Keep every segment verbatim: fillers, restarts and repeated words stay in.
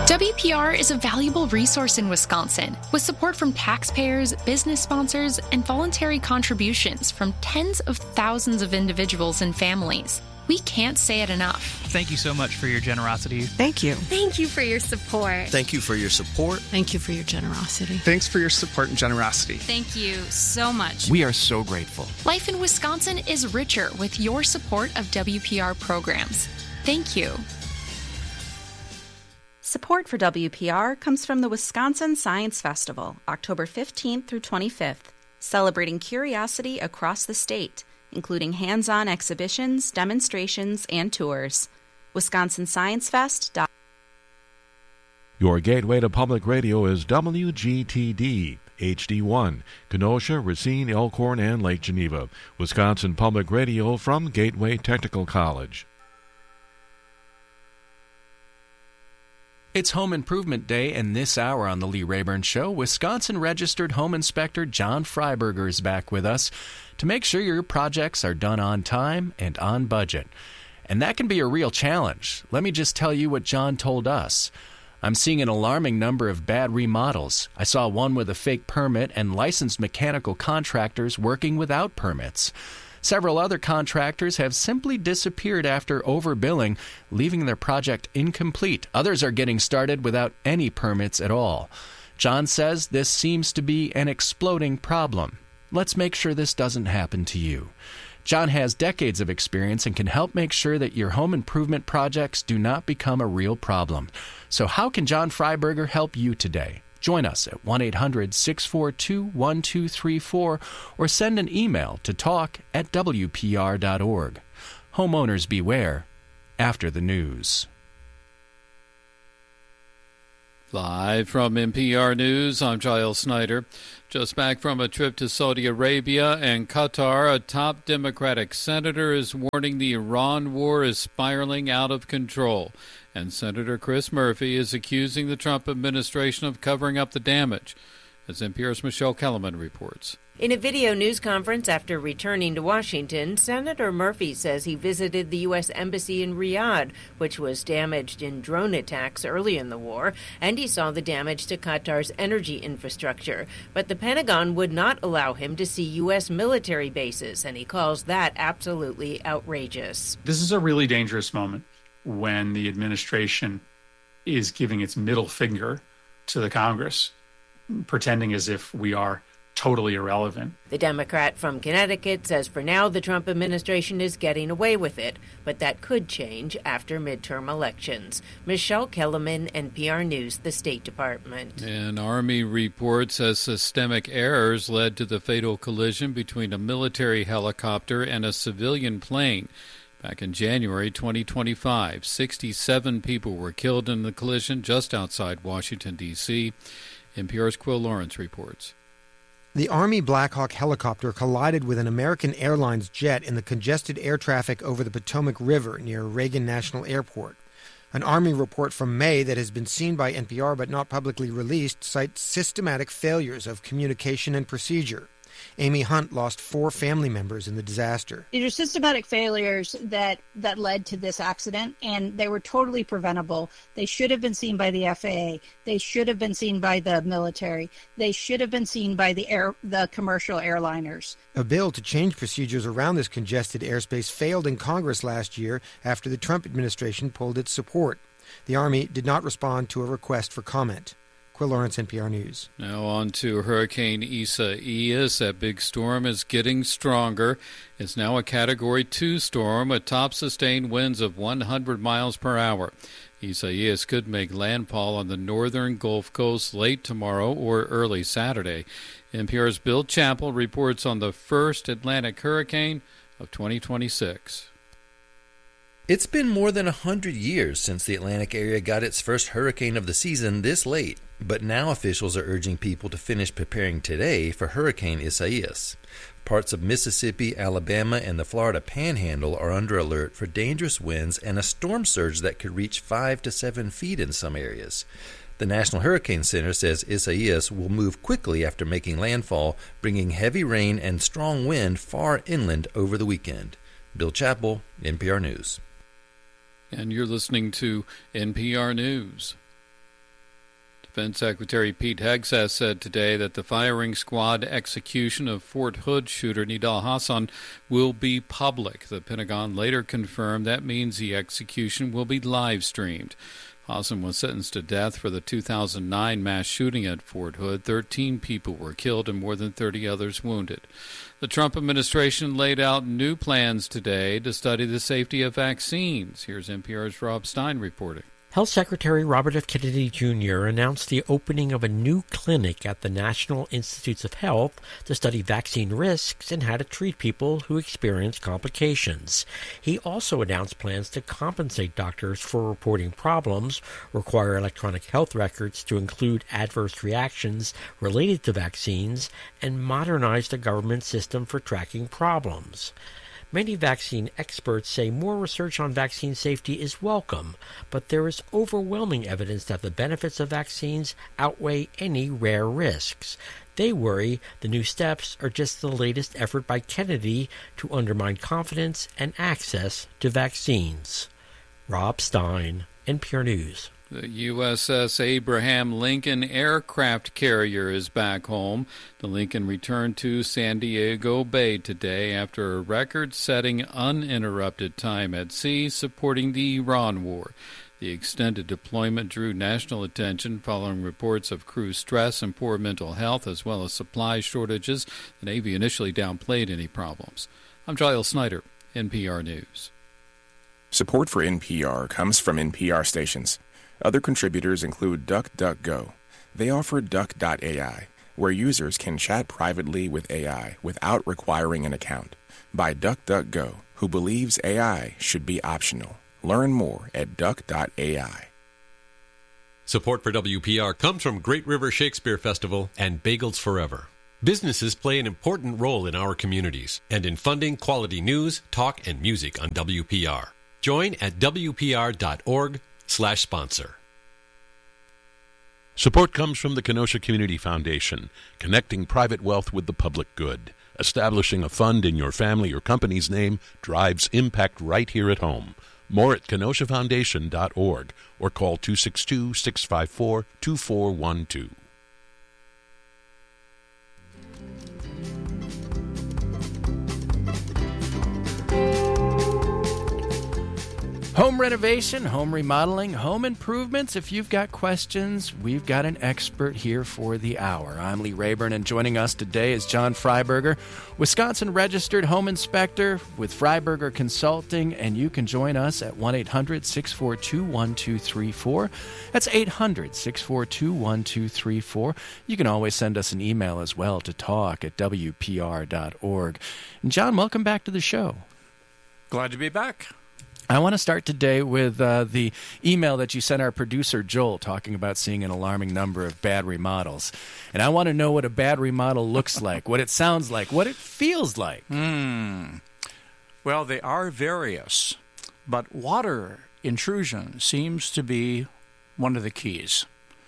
W P R is a valuable resource in Wisconsin, with support from taxpayers, business sponsors, and voluntary contributions from tens of thousands of individuals and families. We can't say it enough. Thank you so much for your generosity. Thank you. Thank you for your support. Thank you for your support. Thank you for your generosity. Thanks for your support and generosity. Thank you so much. We are so grateful. Life in Wisconsin is richer with your support of W P R programs. Thank you. Support for W P R comes from the Wisconsin Science Festival, October fifteenth through twenty-fifth, celebrating curiosity across the state, including hands-on exhibitions, demonstrations, and tours. wisconsin science fest dot com. Your gateway to public radio is W G T D, H D one, Kenosha, Racine, Elkhorn, and Lake Geneva. Wisconsin Public Radio from Gateway Technical College. It's Home Improvement Day, and this hour on the Lee Rayburn Show, Wisconsin-registered home inspector John Freiberger is back with us to make sure your projects are done on time and on budget. And that can be a real challenge. Let me just tell you what John told us. I'm seeing an alarming number of bad remodels. I saw one with a fake permit and licensed mechanical contractors working without permits. Several other contractors have simply disappeared after overbilling, leaving their project incomplete. Others are getting started without any permits at all. John says this seems to be an exploding problem. Let's make sure this doesn't happen to you. John has decades of experience and can help make sure that your home improvement projects do not become a real problem. So how can John Freiberger help you today? Join us at one eight hundred six four two one two three four or send an email to talk at W P R dot org. Homeowners beware. After the news. Live from N P R News, I'm Giles Snyder. Just back from a trip to Saudi Arabia and Qatar, a top Democratic senator is warning the Iran war is spiraling out of control. And Senator Chris Murphy is accusing the Trump administration of covering up the damage, as N P R's Michelle Kellerman reports. In a video news conference after returning to Washington, Senator Murphy says he visited the U S Embassy in Riyadh, which was damaged in drone attacks early in the war, and he saw the damage to Qatar's energy infrastructure. But the Pentagon would not allow him to see U S military bases, and he calls that absolutely outrageous. This is a really dangerous moment when the administration is giving its middle finger to the Congress, pretending as if we are totally irrelevant. The Democrat from Connecticut says for now the Trump administration is getting away with it, but that could change after midterm elections. Michelle Kellerman, N P R News, the State Department. An Army report says systemic errors led to the fatal collision between a military helicopter and a civilian plane. Back in January twenty twenty-five, sixty-seven people were killed in the collision just outside Washington, D C N P R's Quill Lawrence reports. The Army Black Hawk helicopter collided with an American Airlines jet in the congested air traffic over the Potomac River near Reagan National Airport. An Army report from May that has been seen by N P R but not publicly released cites systematic failures of communication and procedure. Amy Hunt lost four family members in the disaster. These are systematic failures that, that led to this accident, and they were totally preventable. They should have been seen by the F A A. They should have been seen by the military. They should have been seen by the air, the commercial airliners. A bill to change procedures around this congested airspace failed in Congress last year after the Trump administration pulled its support. The Army did not respond to a request for comment. Quill Lawrence, N P R News. Now on to Hurricane Isaias. That big storm is getting stronger. It's now a Category two storm with top sustained winds of one hundred miles per hour. Isaias could make landfall on the northern Gulf Coast late tomorrow or early Saturday. N P R's Bill Chappell reports on the first Atlantic hurricane of twenty twenty-six. It's been more than one hundred years since the Atlantic area got its first hurricane of the season this late, but now officials are urging people to finish preparing today for Hurricane Isaias. Parts of Mississippi, Alabama, and the Florida Panhandle are under alert for dangerous winds and a storm surge that could reach five to seven feet in some areas. The National Hurricane Center says Isaias will move quickly after making landfall, bringing heavy rain and strong wind far inland over the weekend. Bill Chappell, N P R News. And you're listening to N P R News. Defense Secretary Pete Hegseth said today that the firing squad execution of Fort Hood shooter Nidal Hasan will be public. The Pentagon later confirmed that means the execution will be live-streamed. Hasan was sentenced to death for the two thousand nine mass shooting at Fort Hood. Thirteen people were killed and more than thirty others wounded. The Trump administration laid out new plans today to study the safety of vaccines. Here's N P R's Rob Stein reporting. Health Secretary Robert F. Kennedy Junior announced the opening of a new clinic at the National Institutes of Health to study vaccine risks and how to treat people who experience complications. He also announced plans to compensate doctors for reporting problems, require electronic health records to include adverse reactions related to vaccines, and modernize the government system for tracking problems. Many vaccine experts say more research on vaccine safety is welcome, but there is overwhelming evidence that the benefits of vaccines outweigh any rare risks. They worry the new steps are just the latest effort by Kennedy to undermine confidence and access to vaccines. Rob Stein, N P R News. The U S S Abraham Lincoln aircraft carrier is back home. The Lincoln returned to San Diego Bay today after a record-setting uninterrupted time at sea supporting the Iran war. The extended deployment drew national attention following reports of crew stress and poor mental health, as well as supply shortages. The Navy initially downplayed any problems. I'm Giles Snyder, N P R News. Support for N P R comes from N P R stations. Other contributors include DuckDuckGo. They offer Duck dot A I, where users can chat privately with A I without requiring an account. By DuckDuckGo, who believes A I should be optional. Learn more at Duck dot A I. Support for W P R comes from Great River Shakespeare Festival and Bagels Forever. Businesses play an important role in our communities and in funding quality news, talk, and music on W P R. Join at W P R dot org slash sponsor. Support comes from the Kenosha Community Foundation, connecting private wealth with the public good. Establishing a fund in your family or company's name drives impact right here at home. More at kenosha foundation dot org or call two six two, six five four, two four one two. Home renovation, home remodeling, home improvements. If you've got questions, we've got an expert here for the hour. I'm Lee Rayburn, and joining us today is John Freiberger, Wisconsin-registered home inspector with Freiberger Consulting, and you can join us at one eight hundred, six four two, one two three four. That's eight hundred, six four two, one two three four. You can always send us an email as well to talk at W P R dot org. And John, welcome back to the show. Glad to be back. I want to start today with uh, the email that you sent our producer, Joel, talking about seeing an alarming number of bad remodels. And I want to know what a bad remodel looks like, what it sounds like, what it feels like. Hmm. Well, they are various, but water intrusion seems to be one of the keys.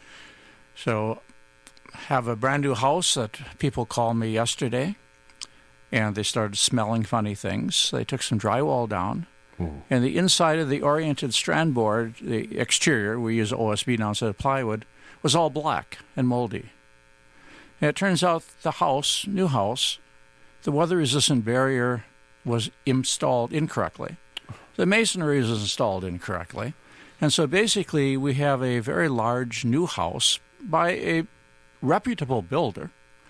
So, have a brand new house that people called me yesterday, and they started smelling funny things. They took some drywall down. Ooh. And the inside of the oriented strand board, the exterior, we use O S B now instead of plywood, was all black and moldy. And it turns out the house, new house, the weather-resistant barrier was installed incorrectly. The masonry was installed incorrectly. And so basically we have a very large new house by a reputable builder.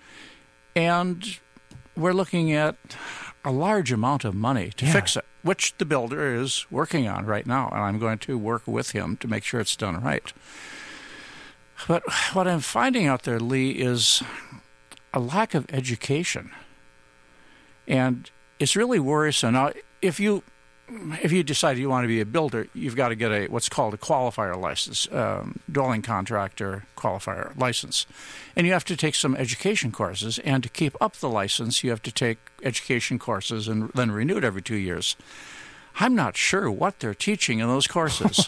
And we're looking at a large amount of money to yeah. fix it, which the builder is working on right now, and I'm going to work with him to make sure it's done right. But what I'm finding out there, Lee, is a lack of education. And it's really worrisome. Now, if you if you decide you want to be a builder, you've got to get a what's called a qualifier license, um, dwelling contractor qualifier license. And you have to take some education courses. And to keep up the license, you have to take education courses and then renew it every two years. I'm not sure what they're teaching in those courses.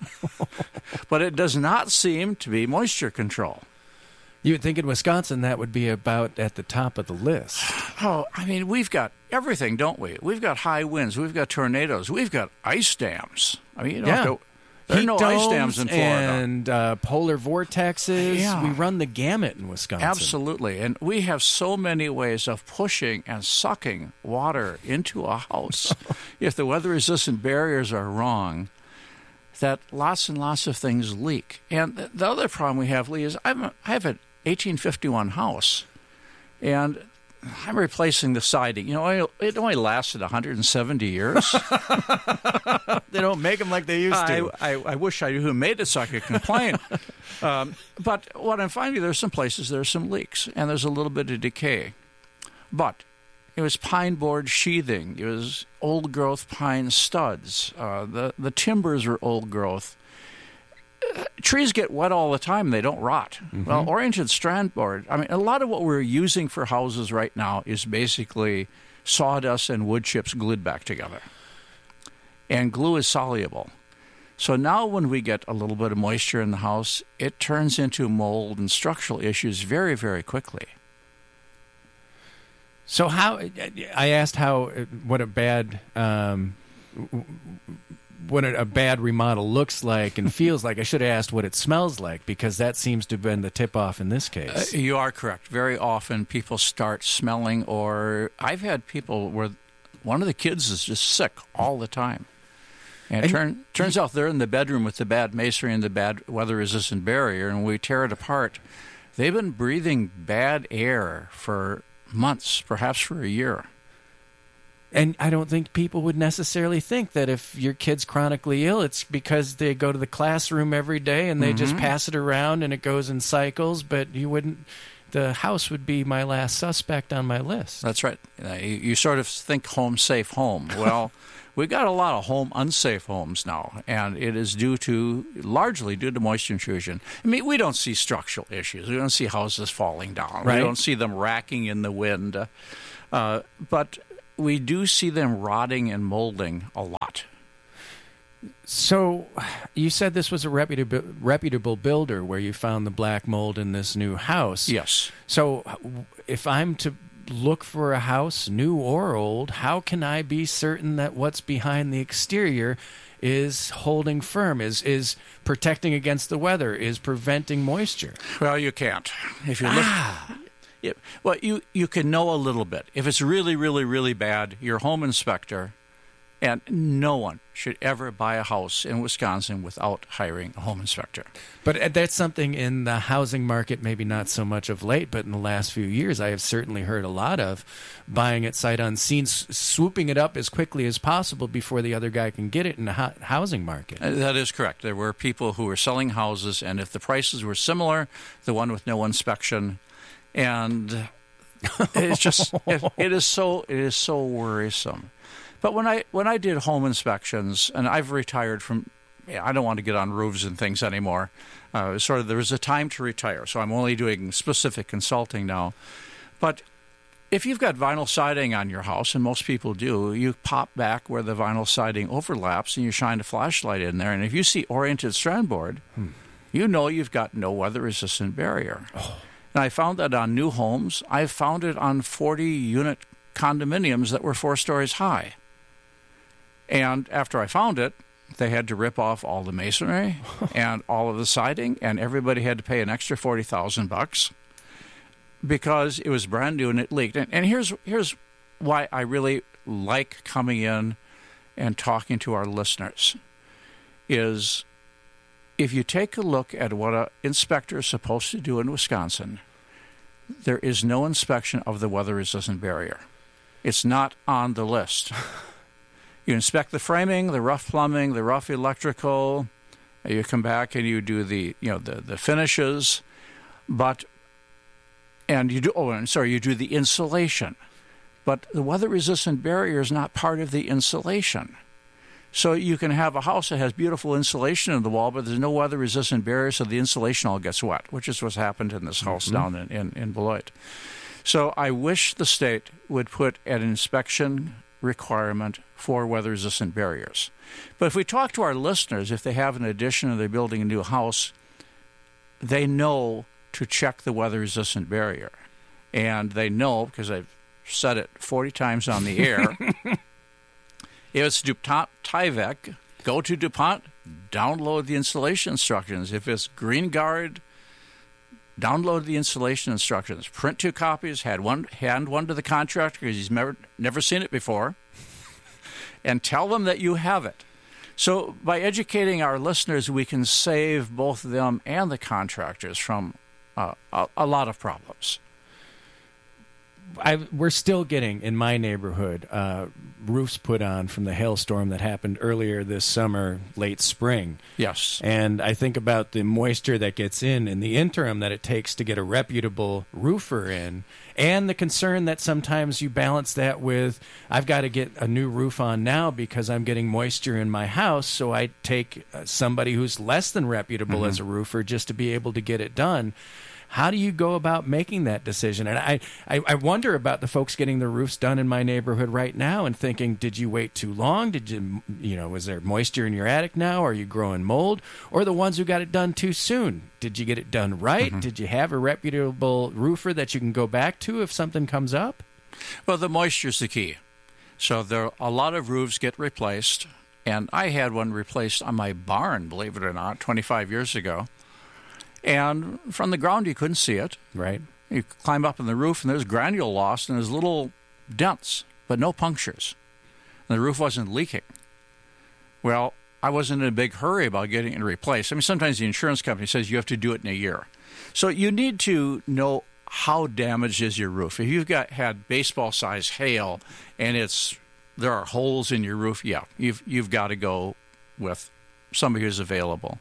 But it does not seem to be moisture control. You would think in Wisconsin that would be about at the top of the list. Oh, I mean, we've got everything, don't we? We've got high winds. We've got tornadoes. We've got ice dams. I mean, you don't, yeah. have, to, There are Heat no domes ice dams in Florida. And uh, polar vortexes. Yeah. We run the gamut in Wisconsin. Absolutely. And we have so many ways of pushing and sucking water into a house. If the weather-resistant barriers are wrong, that lots and lots of things leak. And the other problem we have, Lee, is I'm a, I have an eighteen fifty-one house, and I'm replacing the siding. You know, it only lasted one hundred seventy years. They don't make them like they used to. I, I, I wish I knew who made it so I could complain. um, but what I'm finding, there's some places there's some leaks, and there's a little bit of decay. But it was pine board sheathing. It was old-growth pine studs. Uh, the, the timbers were old-growth. Uh, trees get wet all the time. They don't rot. Mm-hmm. Well, oriented strand board, I mean, a lot of what we're using for houses right now is basically sawdust and wood chips glued back together. And glue is soluble. So now when we get a little bit of moisture in the house, it turns into mold and structural issues very, very quickly. So how, I asked how, what a bad, um, what a bad remodel looks like and feels like. I should have asked what it smells like, because that seems to have been the tip-off in this case. Uh, you are correct. Very often people start smelling, or I've had people where one of the kids is just sick all the time. And it turn, turns out they're in the bedroom with the bad masonry and the bad weather-resistant barrier, and when we tear it apart, they've been breathing bad air for months, perhaps for a year. And I don't think people would necessarily think that if your kid's chronically ill, it's because they go to the classroom every day and they mm-hmm. just pass it around and it goes in cycles, but you wouldn't, the house would be my last suspect on my list. That's right. Uh, you, you sort of think home safe home. Well, we've got a lot of home unsafe homes now, and it is due to, largely due to moisture intrusion. I mean, we don't see structural issues. We don't see houses falling down. Right. We don't see them racking in the wind. Uh, uh, but we do see them rotting and molding a lot. So you said this was a reputable, reputable builder where you found the black mold in this new house. Yes. So if I'm to look for a house, new or old, how can I be certain that what's behind the exterior is holding firm, is is protecting against the weather, is preventing moisture? Well, you can't. If you look, ah. it, well, you you can know a little bit. If it's really, really, really bad, your home inspector, and no one should ever buy a house in Wisconsin without hiring a home inspector. But that's something in the housing market, maybe not so much of late, but in the last few years, I have certainly heard a lot of buying it sight unseen, swooping it up as quickly as possible before the other guy can get it in the ho- housing market. That is correct. There were people who were selling houses, and if the prices were similar, the one with no inspection, and it's just it, it is so it is so worrisome. But when I when I did home inspections, and I've retired from, yeah, I don't want to get on roofs and things anymore. Uh, sort of there was a time to retire, so I'm only doing specific consulting now. But if you've got vinyl siding on your house, and most people do, you pop back where the vinyl siding overlaps and you shine a flashlight in there. And if you see oriented strand board, hmm. you know you've got no weather-resistant barrier. Oh. And I found that on new homes. I've found it on forty-unit condominiums that were four stories high. And after I found it, they had to rip off all the masonry and all of the siding, and everybody had to pay an extra forty thousand bucks because it was brand new and it leaked. And, and here's here's why I really like coming in and talking to our listeners is if you take a look at what an inspector is supposed to do in Wisconsin, there is no inspection of the weather-resistant barrier. It's not on the list. You inspect the framing, the rough plumbing, the rough electrical. You come back and you do the you know the, the finishes, but and you do oh I'm sorry you do the insulation, but the weather-resistant barrier is not part of the insulation. So you can have a house that has beautiful insulation in the wall, but there's no weather-resistant barrier, so the insulation all gets wet, which is what's happened in this house mm-hmm. down in, in, in Beloit. So I wish the state would put an inspection requirement for weather-resistant barriers. But if we talk to our listeners, if they have an addition or they're building a new house, they know to check the weather-resistant barrier. And they know, because I've said it forty times on the air, if it's DuPont Tyvek, go to DuPont, download the installation instructions. If it's Green Guard, download the installation instructions. Print two copies, had one, hand one to the contractor because he's never, never seen it before, and tell them that you have it. So by educating our listeners, we can save both them and the contractors from uh, a, a lot of problems. I, we're still getting, in my neighborhood, uh, roofs put on from the hailstorm that happened earlier this summer, late spring. Yes. And I think about the moisture that gets in in the interim that it takes to get a reputable roofer in, and the concern that sometimes you balance that with, I've got to get a new roof on now because I'm getting moisture in my house, so I take somebody who's less than reputable mm-hmm. as a roofer just to be able to get it done. How do you go about making that decision? And I, I, I wonder about the folks getting the roofs done in my neighborhood right now and thinking, did you wait too long? Did you, you know, is there moisture in your attic now? Are you growing mold? Or the ones who got it done too soon? Did you get it done right? Mm-hmm. Did you have a reputable roofer that you can go back to if something comes up? Well, the moisture's the key. So there a lot of roofs get replaced. And I had one replaced on my barn, believe it or not, twenty-five years ago. And from the ground, you couldn't see it. Right. You climb up on the roof, and there's granule loss, and there's little dents, but no punctures. And the roof wasn't leaking. Well, I wasn't in a big hurry about getting it replaced. I mean, sometimes the insurance company says you have to do it in a year. So you need to know how damaged is your roof. If you've got had baseball-sized hail, and it's there are holes in your roof, yeah, you've you've got to go with somebody who's available.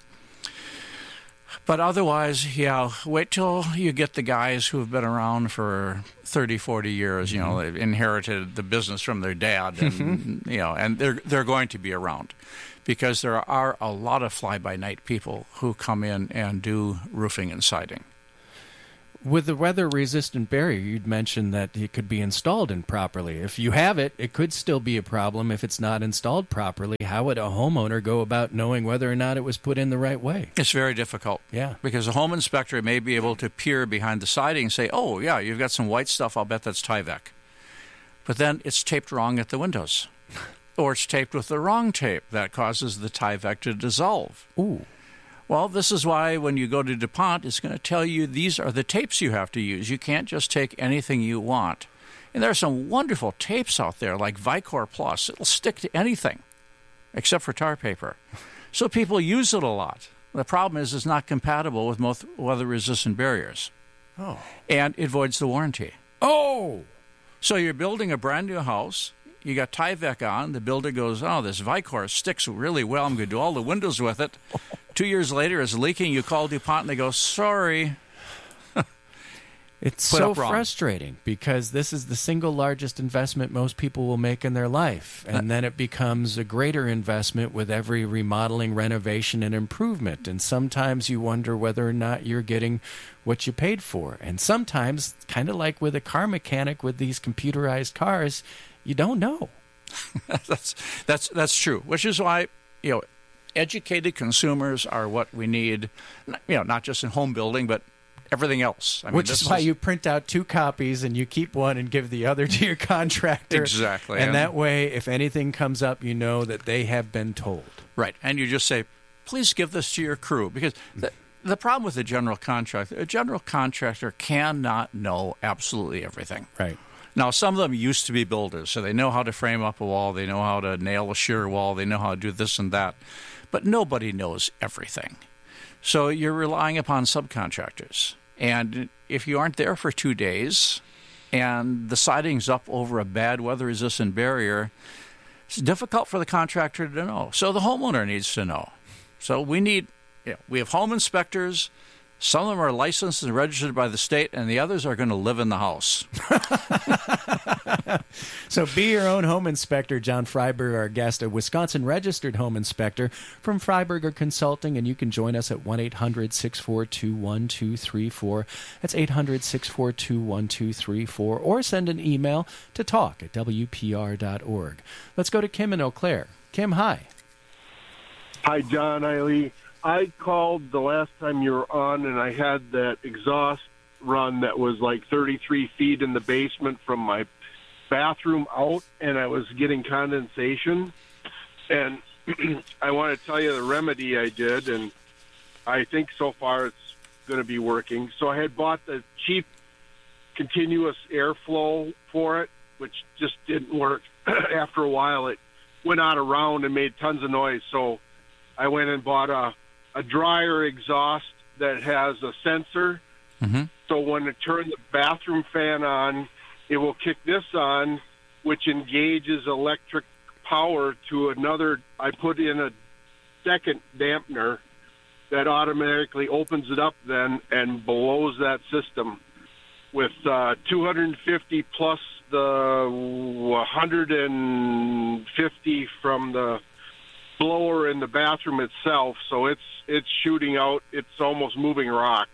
But otherwise, yeah, wait till you get the guys who have been around for thirty, forty years. You know, they've inherited the business from their dad, and you know, and they're they're going to be around because there are a lot of fly-by-night people who come in and do roofing and siding. With the weather-resistant barrier, you'd mentioned that it could be installed improperly. If you have it, it could still be a problem if it's not installed properly. How would a homeowner go about knowing whether or not it was put in the right way? It's very difficult. Yeah. Because a home inspector may be able to peer behind the siding and say, oh, yeah, you've got some white stuff. I'll bet that's Tyvek. But then it's taped wrong at the windows. Or it's taped with the wrong tape. That causes the Tyvek to dissolve. Ooh. Well, this is why when you go to DuPont, it's going to tell you these are the tapes you have to use. You can't just take anything you want. And there are some wonderful tapes out there, like Vicor Plus. It'll stick to anything, except for tar paper. So people use it a lot. The problem is it's not compatible with most weather-resistant barriers. Oh. And it voids the warranty. Oh! So you're building a brand-new house. You got Tyvek on. The builder goes, oh, this Vicor sticks really well. I'm going to do all the windows with it. Two years later, it's leaking. You call DuPont, and they go, sorry. It's so frustrating because this is the single largest investment most people will make in their life. And then it becomes a greater investment with every remodeling, renovation, and improvement. And sometimes you wonder whether or not you're getting what you paid for. And sometimes, kind of like with a car mechanic with these computerized cars, you don't know. that's that's that's true. Which is why, you know, educated consumers are what we need. You know, not just in home building, but everything else. I mean, Which is why is... you print out two copies and you keep one and give the other to your contractor. Exactly, and, and that way, if anything comes up, you know that they have been told. Right, and you just say, "Please give this to your crew," because the the problem with a general contractor, a general contractor cannot know absolutely everything. Right. Now, some of them used to be builders, so they know how to frame up a wall, they know how to nail a shear wall, they know how to do this and that. But nobody knows everything. So you're relying upon subcontractors. And if you aren't there for two days and the siding's up over a bad weather-resistant barrier, it's difficult for the contractor to know. So the homeowner needs to know. So we need, you know, we have home inspectors. Some of them are licensed and registered by the state, and the others are going to live in the house. So be your own home inspector. John Freiberger, our guest, a Wisconsin-registered home inspector from Freiberger Consulting, and you can join us at one eight hundred six four two one two three four. That's eight hundred six four two one two three four, or send an email to talk at w p r dot org. Let's go to Kim in Eau Claire. Kim, hi. Hi, John, Eileen. I called the last time you were on, and I had that exhaust run that was like thirty-three feet in the basement from my bathroom out, and I was getting condensation. And I want to tell you the remedy I did, and I think so far it's going to be working. So I had bought the cheap continuous airflow for it, which just didn't work. After a while, it went out of round and made tons of noise. So I went and bought a, a dryer exhaust that has a sensor. Mm-hmm. So when I turn the bathroom fan on, it will kick this on, which engages electric power to another. I put in a second dampener that automatically opens it up then and blows that system with uh, two hundred fifty plus the one hundred fifty from the blower in the bathroom itself. So it's it's shooting out. It's almost moving rock.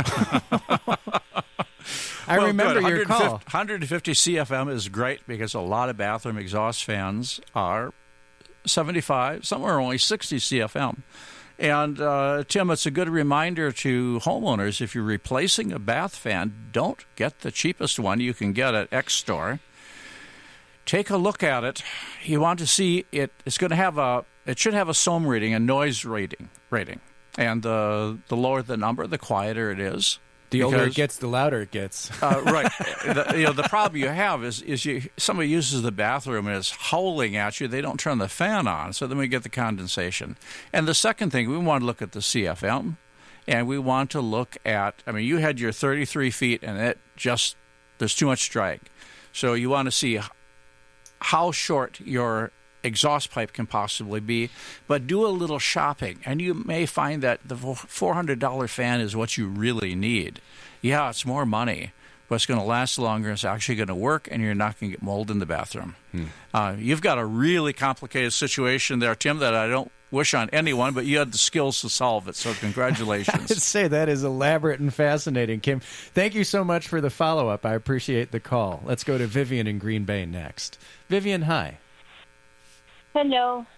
I well, remember good. your call. one hundred fifty C F M is great because a lot of bathroom exhaust fans are seventy-five, some are only sixty C F M. And, uh, Tim, it's a good reminder to homeowners, if you're replacing a bath fan, don't get the cheapest one you can get at X Store. Take a look at it. You want to see it. It's going to have a, it should have a S O M rating, a noise rating. rating. And uh, the lower the number, the quieter it is. The because, older it gets, the louder it gets. uh, right. The, you know, the problem you have is is you somebody uses the bathroom and is howling at you. They don't turn the fan on, so then we get the condensation. And the second thing, we want to look at the C F M, and we want to look at. I mean, you had your thirty-three feet, and it just there's too much drag. So you want to see how short your exhaust pipe can possibly be, but do a little shopping, and you may find that the four hundred dollars fan is what you really need. Yeah, it's more money, but it's going to last longer, it's actually going to work, and you're not going to get mold in the bathroom. Hmm. Uh, you've got a really complicated situation there, Tim, that I don't wish on anyone, but you had the skills to solve it, so congratulations. I'd say that is elaborate and fascinating, Kim. Thank you so much for the follow-up. I appreciate the call. Let's go to Vivian in Green Bay next. Vivian, hi. Hello.